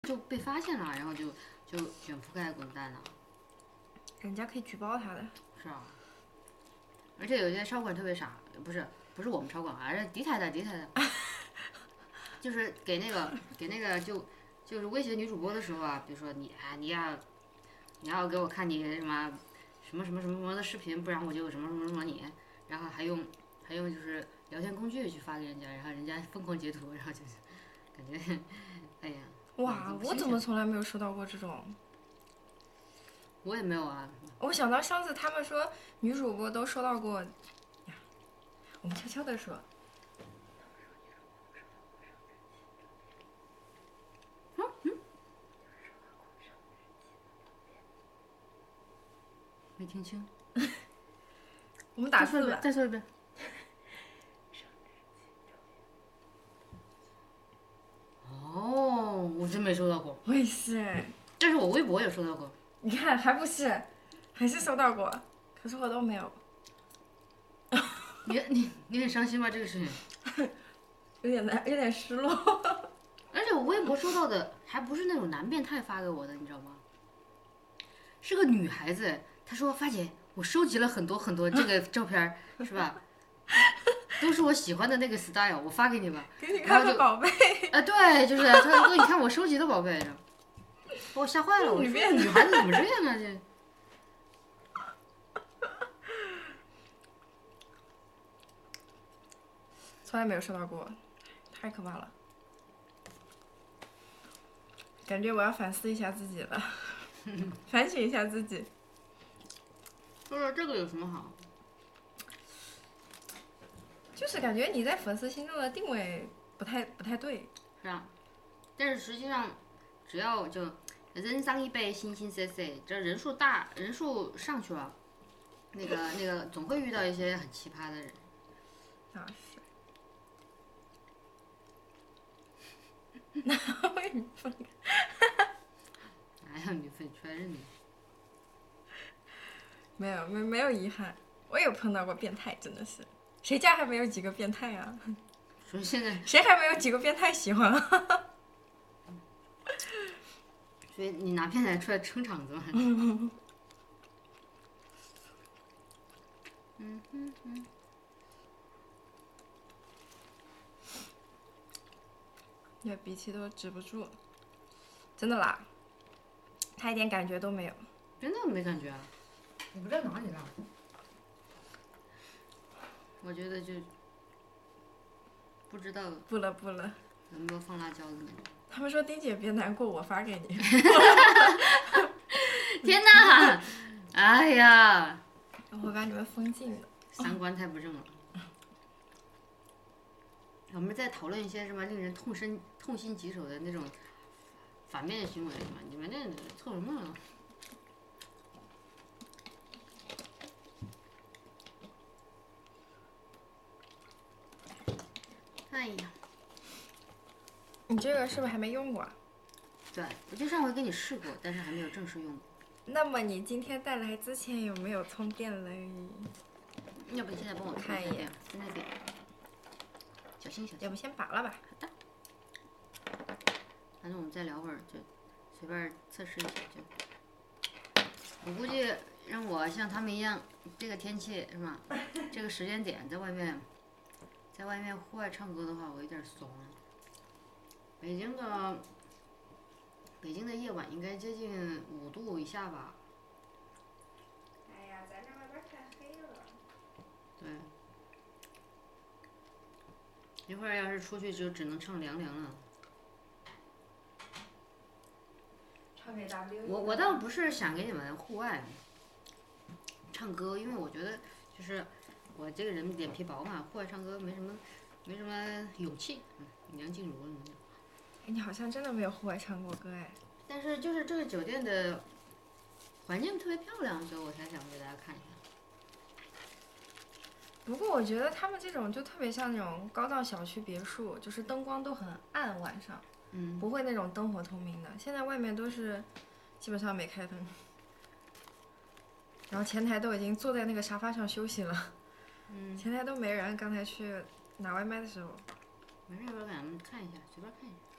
就被发现了，然后就卷铺盖滚蛋了。 人家可以举报他的。 是啊。而且有些超管特别傻，不是我们超管，而是迪太太，就是给那个就是威胁女主播的时候啊，比如说你要给我看你什么的视频，不然我就什么你，然后还用就是聊天工具去发给人家，然后人家疯狂截图，然后就是感觉哎呀。 哇，我怎么从来没有收到过这种？ 我也没有啊。 我想到上次他们说女主播都收到过，呀，我们悄悄的说。 没听清。 我们打字了。 再说一遍。哦，我真没收到过。 我也是。 但是我微博也收到过。 你看，还不是，还是收到过，可是我都没有。 你很伤心吗？这个事情？ 有点失落。 而且我微博收到的还不是那种男变态发给我的，你知道吗？是个女孩子，她说发姐，我收集了很多这个照片，是吧？都是我喜欢的那个 style， 我发给你吧。 给你看个宝贝。 对，就是她说你看我收集的宝贝，把我吓坏了。我说女孩子怎么这样啊？这。 从来没有收到过，太可怕了。感觉我要反思一下自己了，反省一下自己。 说说这个有什么好？ 就是感觉你在粉丝心中的定位不太对。 是啊，但是实际上，只要就人上一辈，形形色色，这人数上去了，那个总会遇到一些很奇葩的人。 啊是。哪有女粉？ 哪有女粉出来认你？ 没有遗憾，我有碰到过变态，真的是，谁家还没有几个变态啊？ 所以现在谁还没有几个变态喜欢啊？ 所以你拿变态出来撑场子嘛？ 这鼻涕都止不住，真的啦，他一点感觉都没有。 真的没感觉啊？你不在哪里了？我觉得就不知道。 不了。 有没有放辣椒的那种？ 他们说丁姐别难过，我发给你。 天哪！哎呀！ 我会把你们封禁的。 三观太不正了。我们在讨论一些什么令人痛心疾首的那种反面行为嘛？你们这凑什么？哎呀！ 你这个是不是还没用过啊？ 对，我就上回给你试过，但是还没有正式用过。 那么你今天带来之前有没有充电嘞？ 要不你现在帮我看一眼， 现在给。小心。 要不先拔了吧。 好的。反正我们再聊会儿，就随便测试一下就。我估计让我像他们一样，这个天气是吧？这个时间点在外面户外唱歌的话，我有点怂。北京的夜晚应该接近5度以下吧？ 哎呀，咱这外边太黑了。 对。一会儿要是出去就只能唱凉凉了。 唱给 W。 我倒不是想给你们户外唱歌，因为我觉得就是我这个人脸皮薄嘛，户外唱歌没什么勇气。梁静茹什么的。 你好像真的没有户外唱过歌哎。 但是就是这个酒店的环境特别漂亮，所以我才想给大家看一下。 不过我觉得他们这种就特别像那种高档小区别墅，就是灯光都很暗，晚上，不会那种灯火通明的。现在外面都是基本上没开灯，然后前台都已经坐在那个沙发上休息了。前台都没人，刚才去拿外卖的时候。 没事，我给咱们看一下，随便看一下。